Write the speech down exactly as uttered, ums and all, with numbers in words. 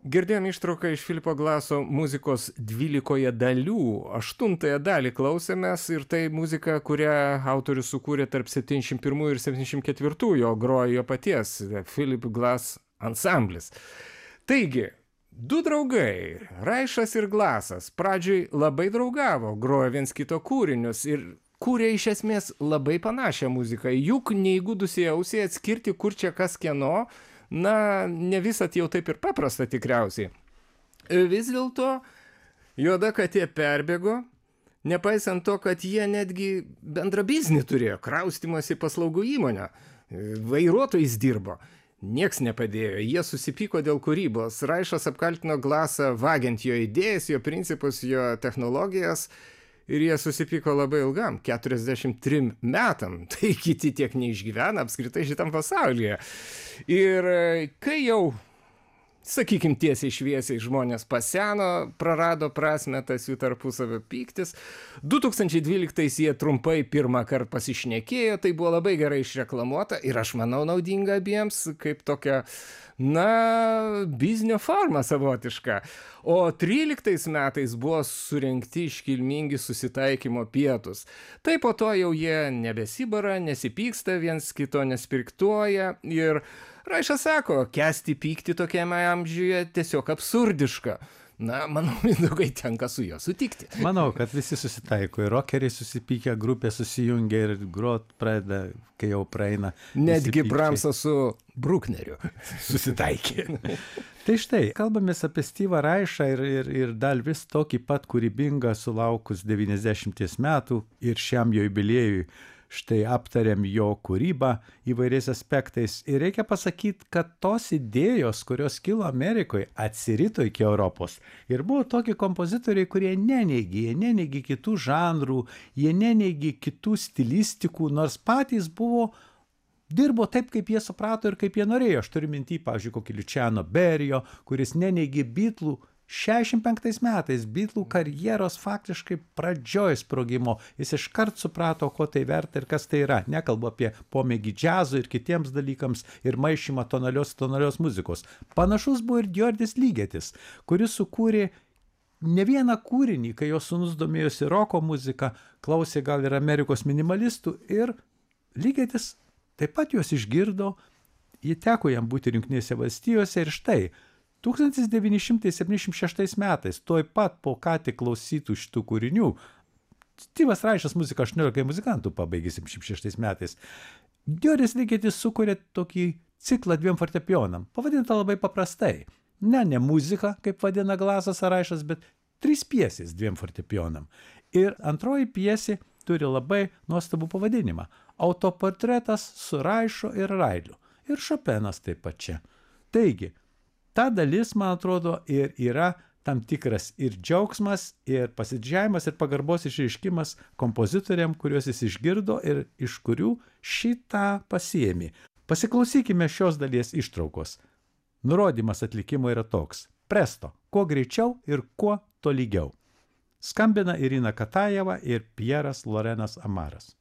Girdėjom ištrauką iš Filipo Glaso muzikos dvylikoje dalių. Aštuntąją dalį klausėmės ir tai muzika, kurią autorius sukūrė tarp septyniasdešimt pirmųjų ir septyniasdešimt ketvirtųjų, o grojo jo paties Philip Glass ansamblis. Taigi, du draugai, Raišas ir Glasas, pradžioj labai draugavo, grojo viens kito kūrinius ir kūrė iš esmės labai panašią muziką. Juk neįgudusiai ausiai atskirti, kur čia kas kieno, na, ne visat jau taip ir paprasta tikriausiai. Vis dėlto Juoda katė perbėgo, nepaisant to, kad jie netgi bendrą biznį turėjo, kraustymosi paslaugų įmonę, vairuotojais dirbo. Nieks nepadėjo, jie susipyko dėl kūrybos. Raišas apkaltino Glasą vagiant jo idėjas, jo principus, jo technologijas ir jie susipyko labai ilgam, keturiasdešimt trim metam. Tai kiti tiek neišgyvena apskritai šitam pasaulyje. Ir kai jau, sakykim, tiesiai šviesiai žmonės paseno, prarado prasmę tas jų tarpusavio pyktis. du tūkstančiai dvyliktais jie trumpai pirmą kartą pasišnekėjo, tai buvo labai gerai išreklamuota ir aš manau naudinga abiems kaip tokia, na, biznio forma savotiška. O tryliktais metais buvo surengti iškilmingi susitaikymo pietus. Tai po to jau jie nebesibara, nesipyksta, viens kito nespirktuoja ir Raišas sako, kęsti pykti tokiame amžiuje tiesiog absurdiška. Na, manau, Mindaugai tenka su juo sutikti. Manau, kad visi susitaiko. Ir rokeriai susipykę, grupė susijungia ir grot pradeda, kai jau praeina. Netgi Bramsas su Brukneriu susitaikė. Tai štai, kalbamės apie Styvą Raišą ir, ir, ir dar vis tokį pat kūrybingą sulaukus devyniasdešimties metų ir šiam jo jubiliejui. Štai aptariam jo kūrybą įvairiais aspektais. Ir reikia pasakyti, kad tos idėjos, kurios kilo Amerikoje, atsirito iki Europos. Ir buvo tokie kompozitoriai, kurie neneigė, jie neneigė kitų žanrų, jie neneigė kitų stilistikų, nors patys buvo, dirbo taip, kaip jie suprato ir kaip jie norėjo. Aš turiu minty, pavyzdžiui, kokį Luciano Berio, kuris neneigė Beatlų. šešiasdešimt penktais metais Beatlų karjeros faktiškai pradžioj sprogimo. Jis iškart suprato, ko tai verta ir kas tai yra. Nekalbu apie pomėgį džiazų ir kitiems dalykams ir maišymą tonalios tonalios muzikos. Panašus buvo ir Djordis Ligetis, kuris sukūrė ne vieną kūrinį, kai jo sūnus domėjosi roko muziką, klausė gal ir Amerikos minimalistų ir Ligetis taip pat juos išgirdo, jie teko jam būti Jungtinėse valstijose ir štai tūkstantis devyni šimtai septyniasdešimt šeštais metais, tuoj pat po ką tik klausytų šitų kūrinių, Styvas Raišas muziką aštuoniolika muzikantų pabaigė septyniasdešimt šeštais metais, Djordis Ligetis sukūrė tokį ciklą dviem fortepijonam, pavadinta labai paprastai. Ne, ne muzika, kaip vadina Glasas ar Raišas, bet trys pjesės dviem fortepijonam. Ir antroji pjesė turi labai nuostabų pavadinimą – Autoportretas su Raišu ir Railiu. Ir Šopenas taip pat čia. Taigi, ta dalis, man atrodo, ir yra tam tikras ir džiaugsmas, ir pasidžiavimas, ir pagarbos išreiškimas kompozitoriam, kuriuos jis išgirdo ir iš kurių šitą pasiėmė. Pasiklausykime šios dalies ištraukos. Nurodymas atlikimo yra toks. Presto, kuo greičiau ir kuo tolygiau. Skambina Irina Katajeva ir Pieras Lorenas Amaras.